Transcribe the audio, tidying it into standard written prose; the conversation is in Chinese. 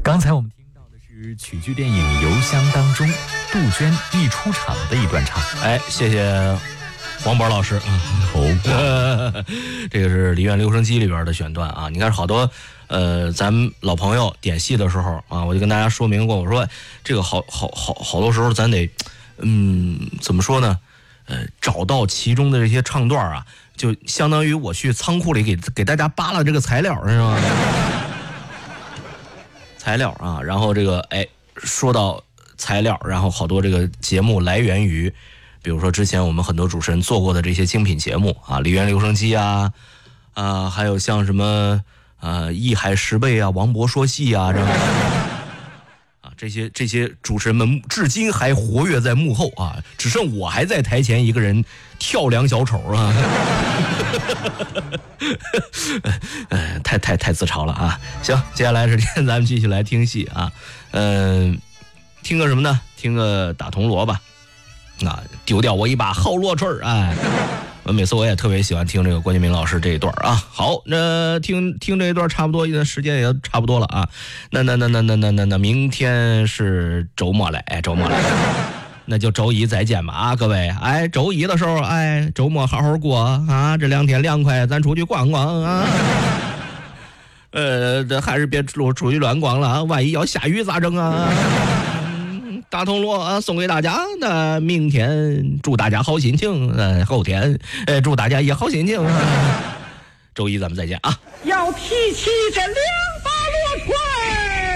刚才我们听到的是曲剧电影《邮箱》当中杜鹃一出场的一段唱。 哎，谢谢黄渤老师啊，这个是梨园留声机里边的选段啊。你看好多咱们老朋友点戏的时候啊，我就跟大家说明过，我说这个好多时候咱得怎么说呢？找到其中的这些唱段啊，就相当于我去仓库里给大家扒拉这个材料，是吧？材料啊，然后这个说到材料，然后好多这个节目来源于，比如说之前我们很多主持人做过的这些精品节目啊，梨园留声机啊，还有像什么艺海十倍啊，王博说戏啊，这样啊，这些主持人们至今还活跃在幕后啊，只剩我还在台前一个人跳梁小丑啊。太自嘲了啊！行，接下来时间咱们继续来听戏啊，听个什么呢？听个打铜锣吧，丢掉我一把好锣槌哎！每次我也特别喜欢听这个郭敬明老师这一段啊。好，那听这一段差不多，时间也差不多了啊。那明天是周末了，周末了。那就周一再见吧啊，各位！周一的时候，周末好好过啊，这2天凉快，咱出去逛逛啊。还是别出去乱逛了啊，万一要下雨咋整啊？大铜锣啊，送给大家。那明天祝大家好心情，后天祝大家也好心情。周一咱们再见啊！ 要提起这2